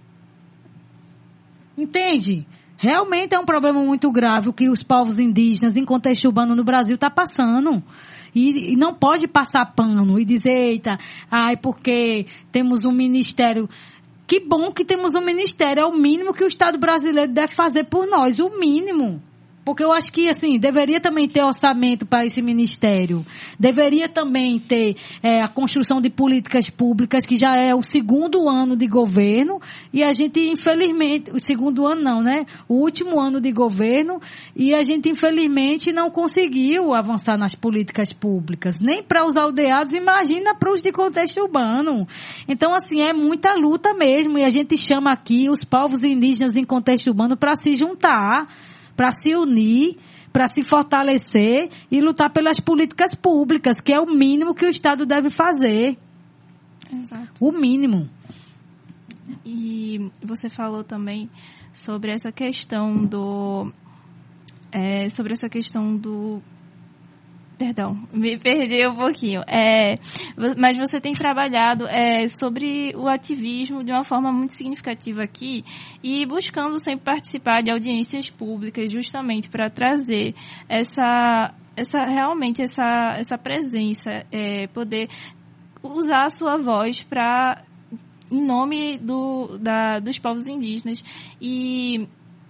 Entende? Realmente é um problema muito grave o que os povos indígenas em contexto urbano no Brasil estão passando. E não pode passar pano e dizer, eita, porque temos um ministério. Que bom que temos um ministério, é o mínimo que o Estado brasileiro deve fazer por nós, o mínimo. Porque eu acho que, assim, deveria também ter orçamento para esse ministério. Deveria também ter a construção de políticas públicas, que já é o segundo ano de governo. E a gente, infelizmente... O segundo ano não, né? O último ano de governo. E a gente, infelizmente, não conseguiu avançar nas políticas públicas. Nem para os aldeados, imagina para os de contexto urbano. Então, assim, é muita luta mesmo. E a gente chama aqui os povos indígenas em contexto urbano para se juntar, para se unir, para se fortalecer e lutar pelas políticas públicas, que é o mínimo que o Estado deve fazer. Exato. O mínimo. E você falou também sobre essa questão do... Perdão, me perdi um pouquinho. Mas você tem trabalhado sobre o ativismo de uma forma muito significativa aqui e buscando sempre participar de audiências públicas justamente para trazer realmente essa presença, poder usar a sua voz em nome dos povos indígenas e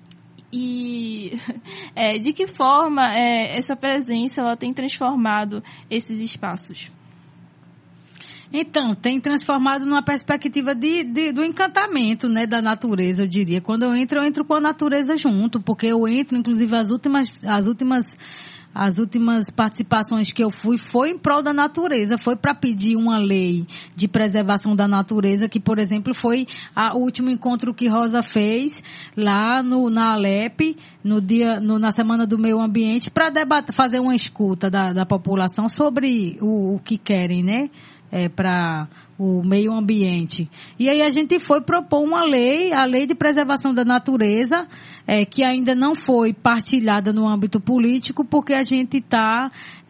de que forma essa presença ela tem transformado esses espaços? Então, tem transformado numa perspectiva do encantamento, né, da natureza, eu diria. Quando eu entro com a natureza junto, porque eu entro, inclusive, as últimas participações que eu fui foi em prol da natureza, foi para pedir uma lei de preservação da natureza, que, por exemplo, foi o último encontro que Rosa fez lá na Alep, na Semana do Meio Ambiente, para fazer uma escuta da população sobre o que querem, né? Para o meio ambiente. E aí a gente foi propor uma lei, a Lei de Preservação da Natureza, que ainda não foi partilhada no âmbito político, porque a gente está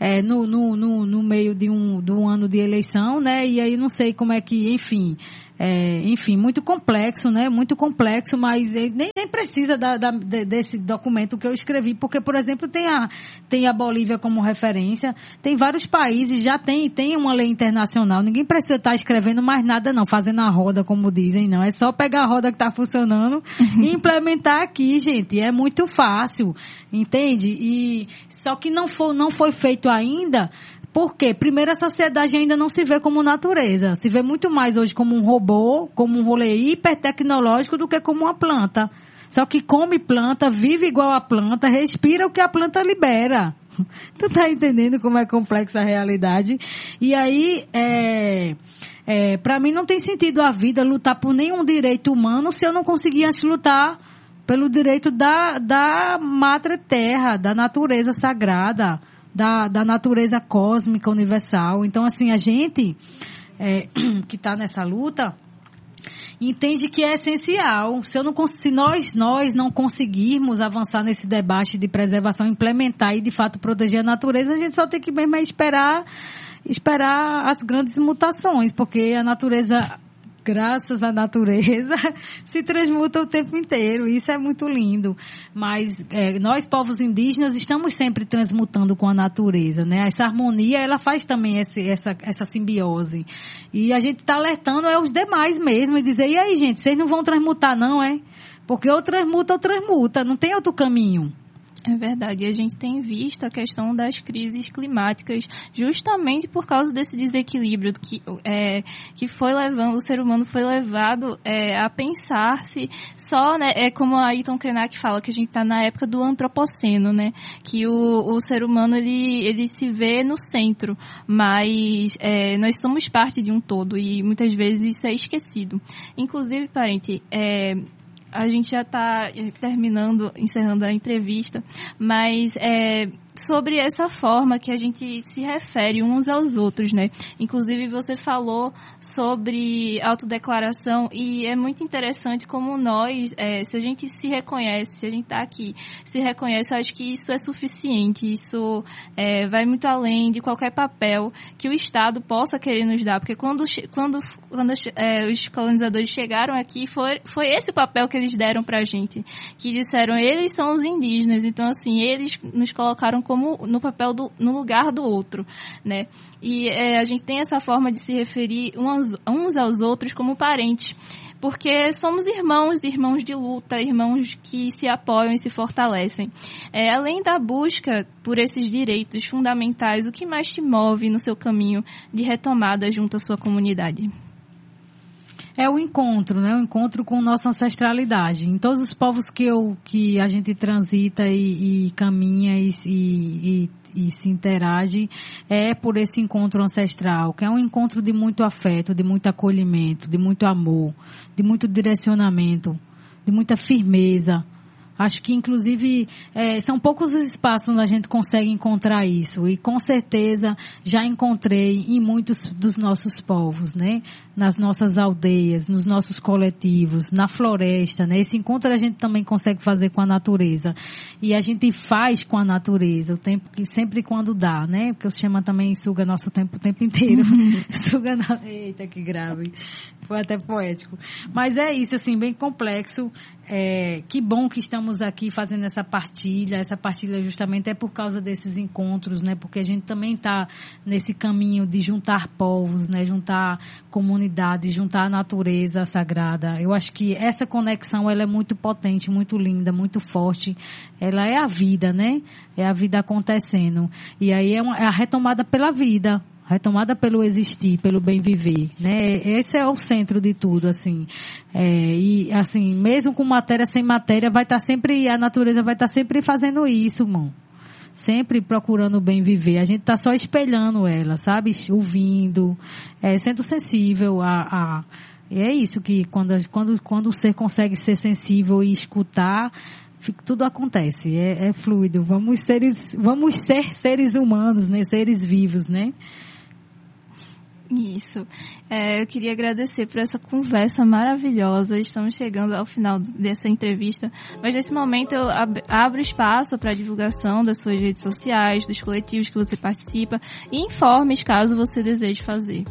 no meio de um ano de eleição, né? E aí não sei como é que, enfim, muito complexo, né? Muito complexo, mas nem precisa desse documento que eu escrevi, porque, por exemplo, tem a Bolívia como referência, tem vários países, já tem uma lei internacional, ninguém precisa estar escrevendo mais nada não, fazendo a roda, como dizem, não, é só pegar a roda que está funcionando e implementar aqui, gente, é muito fácil, entende? Só que não foi feito ainda. Por quê? Primeiro, a sociedade ainda não se vê como natureza. Se vê muito mais hoje como um robô, como um rolê hipertecnológico do que como uma planta. Só que come planta, vive igual a planta, respira o que a planta libera. Tu tá entendendo como é complexa a realidade? E aí, pra mim não tem sentido a vida lutar por nenhum direito humano se eu não conseguir antes lutar pelo direito da Madre Terra, da natureza sagrada, da natureza cósmica universal. Então, assim, a gente que está nessa luta entende que é essencial. Se nós não conseguirmos avançar nesse debate de preservação, implementar e de fato proteger a natureza, a gente só tem que mesmo esperar as grandes mutações, porque a natureza, graças à natureza, se transmuta o tempo inteiro. Isso é muito lindo. Mas nós, povos indígenas, estamos sempre transmutando com a natureza, né? Essa harmonia, ela faz também essa simbiose. E a gente está alertando os demais mesmo e dizer, e aí, gente, vocês não vão transmutar não, Porque ou transmuta, não tem outro caminho. É verdade, a gente tem visto a questão das crises climáticas justamente por causa desse desequilíbrio que foi levando, o ser humano foi levado a pensar-se só, né, como a Ayrton Krenak fala, que a gente está na época do antropoceno, né, que o ser humano ele se vê no centro, mas nós somos parte de um todo e muitas vezes isso é esquecido. Inclusive, parente, a gente já está encerrando a entrevista, mas sobre essa forma que a gente se refere uns aos outros, né? Inclusive, você falou sobre autodeclaração e é muito interessante como nós, se a gente se reconhece, se a gente está aqui, se reconhece, eu acho que isso é suficiente, isso vai muito além de qualquer papel que o Estado possa querer nos dar, porque quando os colonizadores chegaram aqui, foi esse o papel que eles deram pra gente, que disseram, eles são os indígenas, então assim, eles nos colocaram como no papel no lugar do outro, né? E a gente tem essa forma de se referir uns aos outros como parentes, porque somos irmãos de luta, irmãos que se apoiam e se fortalecem. Além da busca por esses direitos fundamentais, o que mais te move no seu caminho de retomada junto à sua comunidade? É o encontro, né? O encontro com nossa ancestralidade. Em todos os povos que a gente transita e caminha e se interage, é por esse encontro ancestral, que é um encontro de muito afeto, de muito acolhimento, de muito amor, de muito direcionamento, de muita firmeza. Acho que, inclusive, são poucos os espaços onde a gente consegue encontrar isso. E, com certeza, já encontrei em muitos dos nossos povos, né? Nas nossas aldeias, nos nossos coletivos, na floresta, né? Esse encontro a gente também consegue fazer com a natureza. E a gente faz com a natureza, o tempo que sempre quando dá, né? Porque o Xamã também suga nosso tempo o tempo inteiro. Eita, que grave. Foi até poético. Mas é isso, assim, bem complexo. Que bom que estamos aqui fazendo essa partilha justamente é por causa desses encontros, né? Porque a gente também está nesse caminho de juntar povos, né? Juntar comunidades, juntar a natureza sagrada. Eu acho que essa conexão, ela é muito potente, muito linda, muito forte. Ela é a vida, né? É a vida acontecendo. E aí é a retomada pela vida. retomada pelo existir, pelo bem viver, né? Esse é o centro de tudo, assim. E, assim, mesmo com matéria, sem matéria, a natureza vai estar sempre fazendo isso, irmão. Sempre procurando o bem viver. A gente tá só espelhando ela, sabe? Ouvindo, sendo sensível e é isso que quando o ser consegue ser sensível e escutar, tudo acontece. É fluido. Vamos ser seres humanos, né? Seres vivos, né? Isso. Eu queria agradecer por essa conversa maravilhosa. Estamos chegando ao final dessa entrevista, mas nesse momento eu abro espaço para a divulgação das suas redes sociais, dos coletivos que você participa e informes caso você deseje fazer.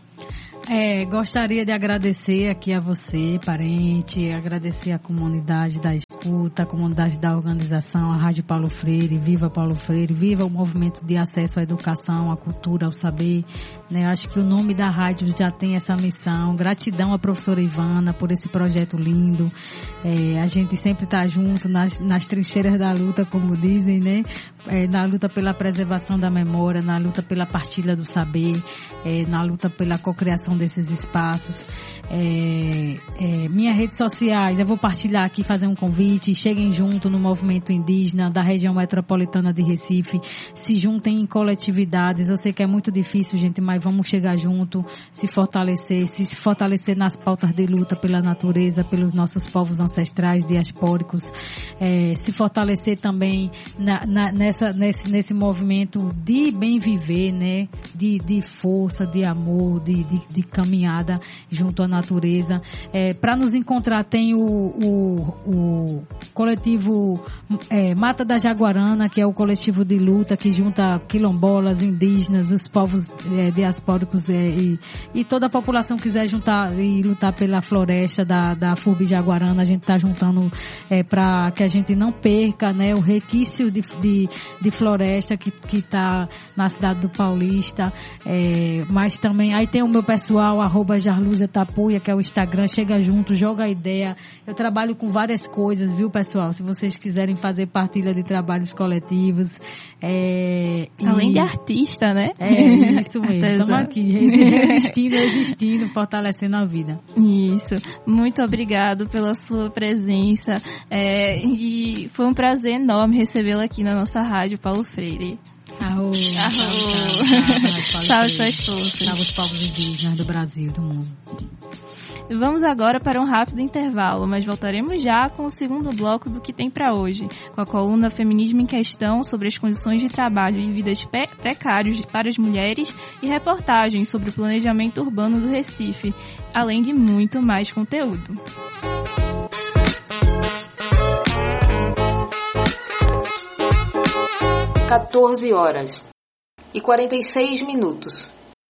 Gostaria de agradecer aqui a você, parente, agradecer a comunidade da escuta, a comunidade da organização, a Rádio Paulo Freire, viva Paulo Freire, viva o movimento de acesso à educação, à cultura, ao saber, né? Acho que o nome da rádio já tem essa missão. Gratidão à professora Ivana por esse projeto lindo. A gente sempre está junto nas trincheiras da luta, como dizem, né? Na luta pela preservação da memória, na luta pela partilha do saber, na luta pela cocriação desses espaços. Minhas redes sociais, eu vou partilhar aqui, fazer um convite, cheguem junto no movimento indígena da região metropolitana de Recife, se juntem em coletividades. Eu sei que é muito difícil, gente, mas vamos chegar junto, se fortalecer nas pautas de luta pela natureza, pelos nossos povos ancestrais diaspóricos, se fortalecer também nesse movimento de bem viver, né? De força, de amor, de caminhada junto à natureza. Para nos encontrar tem o coletivo Mata da Jaguarana, que é o coletivo de luta que junta quilombolas, indígenas, os povos diaspóricos e toda a população quiser juntar e lutar pela floresta da FURB Jaguarana. A gente está juntando para que a gente não perca, né, o requício de floresta que está na cidade do Paulista. Mas também aí tem o meu pessoal, @Jarluzia Tapuia, que é o Instagram. Chega junto, joga a ideia. Eu trabalho com várias coisas, viu, pessoal? Se vocês quiserem fazer partilha de trabalhos coletivos. Além de artista, né? Isso mesmo. Estamos aqui, existindo, fortalecendo a vida. Isso. Muito obrigado pela sua presença. E foi um prazer enorme recebê-la aqui na nossa rádio Paulo Freire. Arro. Salve suas forças. Salve os povos indígenas do Brasil, do mundo. Vamos agora para um rápido intervalo, mas voltaremos já com o segundo bloco do Que Tem Pra Hoje, com a coluna Feminismo em Questão sobre as condições de trabalho e vidas precárias para as mulheres e reportagens sobre o planejamento urbano do Recife, além de muito mais conteúdo. 14h46.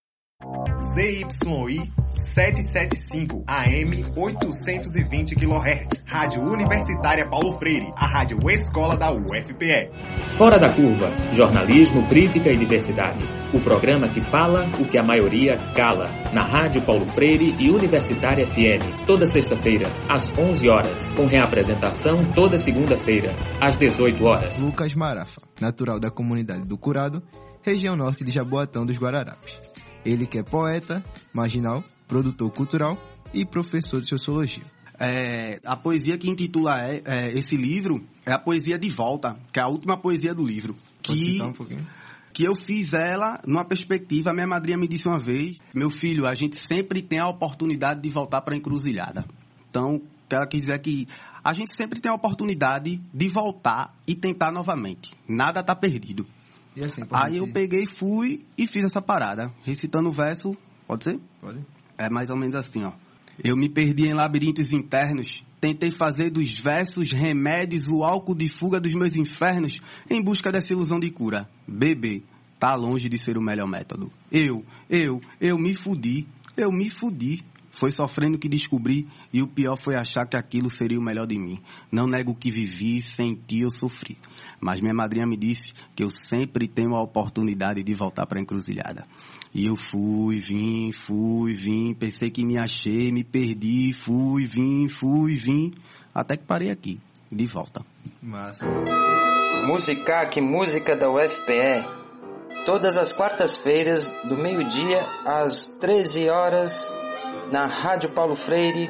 ZYI 775 AM 820 kHz. Rádio Universitária Paulo Freire, a rádio escola da UFPE. Fora da Curva, jornalismo, crítica e diversidade. O programa que fala o que a maioria cala. Na Rádio Paulo Freire e Universitária FM, toda sexta-feira, às 11 horas, com reapresentação toda segunda-feira, às 18 horas. Lucas Marafa, natural da comunidade do Curado, região norte de Jaboatão dos Guararapes. Ele que é poeta, marginal, produtor cultural e professor de sociologia. A poesia que intitula esse livro é a Poesia de Volta, que é a última poesia do livro. Pode citar um pouquinho? Que eu fiz ela numa perspectiva, minha madrinha me disse uma vez, meu filho, a gente sempre tem a oportunidade de voltar para a encruzilhada. Então, ela quis dizer que a gente sempre tem a oportunidade de voltar e tentar novamente. Nada está perdido. E assim, aí eu peguei, fui e fiz essa parada, recitando o verso, pode ser? Pode. É mais ou menos assim, ó. Eu me perdi em labirintos internos, tentei fazer dos versos remédios o álcool de fuga dos meus infernos, em busca dessa ilusão de cura. Bebê, tá longe de ser o melhor método. Eu me fudi. Foi sofrendo que descobri, e o pior foi achar que aquilo seria o melhor de mim. Não nego que vivi, senti, eu sofri. Mas minha madrinha me disse que eu sempre tenho a oportunidade de voltar para a encruzilhada. E eu fui, vim, pensei que me achei, me perdi, fui, vim, até que parei aqui, de volta. Massa. Música da UFPE. todas as quartas-feiras, do meio-dia às 13 horas, na Rádio Paulo Freire,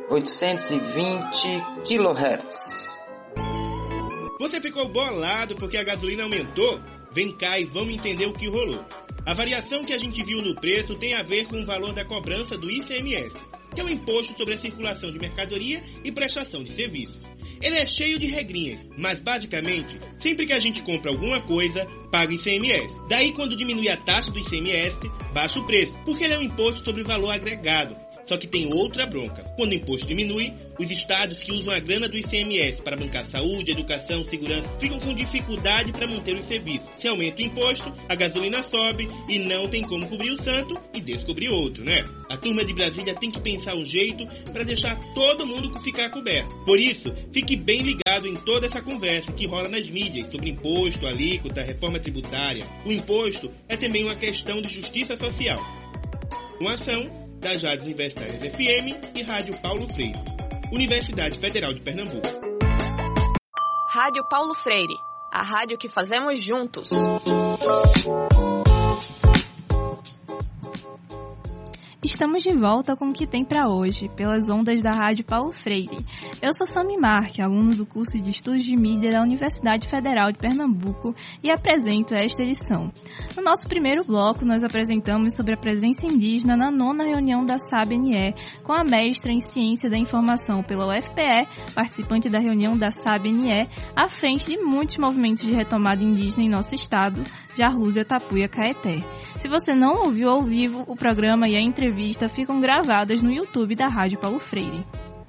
820 kHz. Você ficou bolado porque a gasolina aumentou? Vem cá e vamos entender o que rolou. A variação que a gente viu no preço tem a ver com o valor da cobrança do ICMS, que é o Imposto sobre a Circulação de Mercadoria e Prestação de Serviços. Ele é cheio de regrinhas, mas basicamente, sempre que a gente compra alguma coisa, paga ICMS. Daí, quando diminui a taxa do ICMS, baixa o preço, porque ele é um imposto sobre valor agregado. Só que tem outra bronca. Quando o imposto diminui, os estados que usam a grana do ICMS para bancar saúde, educação, segurança, ficam com dificuldade para manter os serviços. Se aumenta o imposto, a gasolina sobe e não tem como cobrir o santo e descobrir outro, né? A turma de Brasília tem que pensar um jeito para deixar todo mundo ficar coberto. Por isso, fique bem ligado em toda essa conversa que rola nas mídias sobre imposto, alíquota, reforma tributária. O imposto é também uma questão de justiça social. Uma ação das Rádios Universitárias FM e Rádio Paulo Freire, Universidade Federal de Pernambuco. Rádio Paulo Freire, a rádio que fazemos juntos. Estamos de volta com o que tem para hoje, pelas ondas da Rádio Paulo Freire. Eu sou Sami Marque, aluno do curso de Estudos de Mídia da Universidade Federal de Pernambuco, e apresento esta edição. No nosso primeiro bloco, nós apresentamos sobre a presença indígena na 9ª reunião da SABNE, com a mestra em Ciência da Informação pela UFPE, participante da reunião da SABNE, à frente de muitos movimentos de retomada indígena em nosso estado, Jarlúzia, Tapuia, Caeté. Se você não ouviu ao vivo, o programa e a entrevista ficam gravadas no YouTube da Rádio Paulo Freire.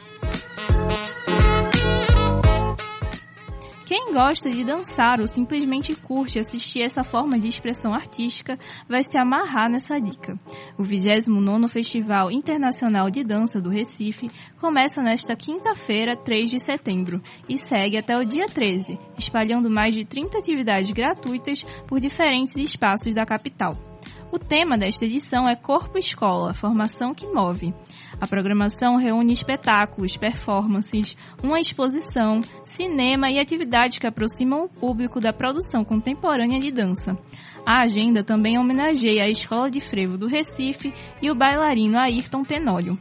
Quem gosta de dançar ou simplesmente curte assistir essa forma de expressão artística vai se amarrar nessa dica. O 29º Festival Internacional de Dança do Recife começa nesta quinta-feira, 3 de setembro, e segue até o dia 13, espalhando mais de 30 atividades gratuitas por diferentes espaços da capital. O tema desta edição é Corpo Escola, Formação que Move. A programação reúne espetáculos, performances, uma exposição, cinema e atividades que aproximam o público da produção contemporânea de dança. A agenda também homenageia a Escola de Frevo do Recife e o bailarino Ayrton Tenório.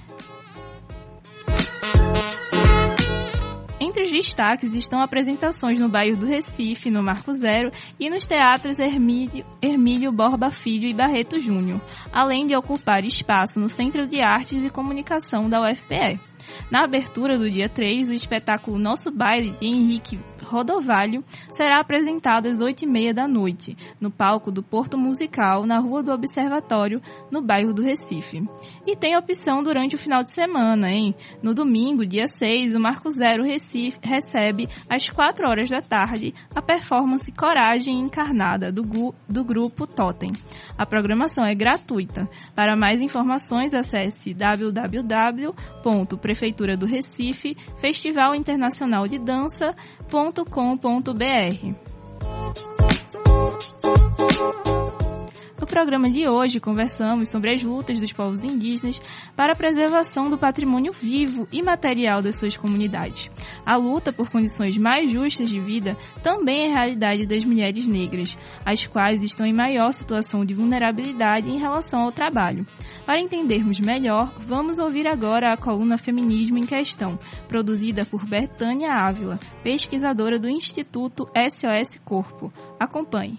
Entre os destaques estão apresentações no bairro do Recife, no Marco Zero, e nos teatros Hermílio Borba Filho e Barreto Júnior, além de ocupar espaço no Centro de Artes e Comunicação da UFPE. Na abertura do dia 3, o espetáculo Nosso Baile, de Henrique Rodovalho, será apresentado às 8h30 da noite, no palco do Porto Musical, na Rua do Observatório, no bairro do Recife. E tem opção durante o final de semana, hein? No domingo, dia 6, o Marco Zero Recife recebe, às 4 horas da tarde, a performance Coragem Encarnada, do grupo Totem. A programação é gratuita. Para mais informações, acesse www.Prefeitura do Recife, Festival Internacional de Dança.com.br. No programa de hoje, conversamos sobre as lutas dos povos indígenas para a preservação do patrimônio vivo e material das suas comunidades. A luta por condições mais justas de vida também é realidade das mulheres negras, as quais estão em maior situação de vulnerabilidade em relação ao trabalho. Para entendermos melhor, vamos ouvir agora a coluna Feminismo em Questão, produzida por Bertânia Ávila, pesquisadora do Instituto SOS Corpo. Acompanhe.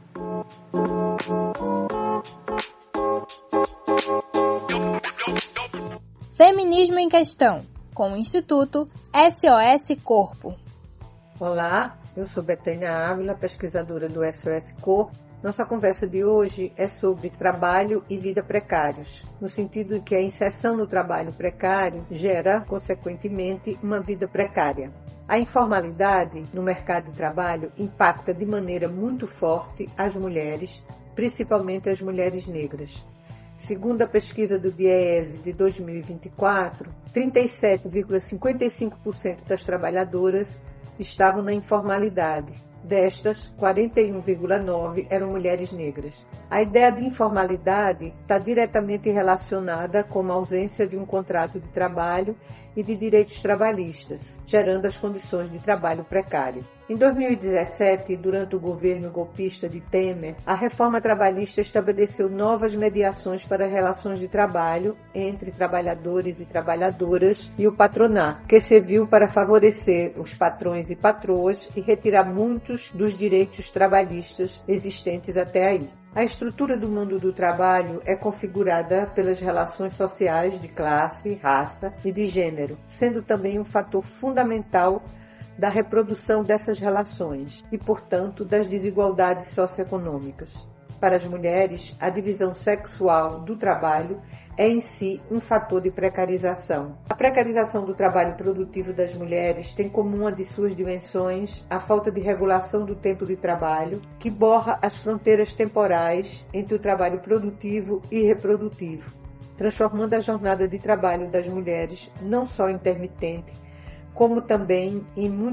Feminismo em Questão, com o Instituto SOS Corpo. Olá, eu sou Bertânia Ávila, pesquisadora do SOS Corpo. Nossa conversa de hoje é sobre trabalho e vida precários, no sentido de que a inserção no trabalho precário gera, consequentemente, uma vida precária. A informalidade no mercado de trabalho impacta de maneira muito forte as mulheres, principalmente as mulheres negras. Segundo a pesquisa do DIEESE de 2024, 37,55% das trabalhadoras estavam na informalidade. Destas, 41,9% eram mulheres negras. A ideia de informalidade está diretamente relacionada com a ausência de um contrato de trabalho e de direitos trabalhistas, gerando as condições de trabalho precário. Em 2017, durante o governo golpista de Temer, a reforma trabalhista estabeleceu novas mediações para relações de trabalho entre trabalhadores e trabalhadoras e o patronato, que serviu para favorecer os patrões e patroas e retirar muitos dos direitos trabalhistas existentes até aí. A estrutura do mundo do trabalho é configurada pelas relações sociais de classe, raça e de gênero, sendo também um fator fundamental da reprodução dessas relações e, portanto, das desigualdades socioeconômicas. Para as mulheres, a divisão sexual do trabalho é em si um fator de precarização. A precarização do trabalho produtivo das mulheres tem como uma de suas dimensões a falta de regulação do tempo de trabalho, que borra as fronteiras temporais entre o trabalho produtivo e reprodutivo, transformando a jornada de trabalho das mulheres não só intermitente, como também, em muitos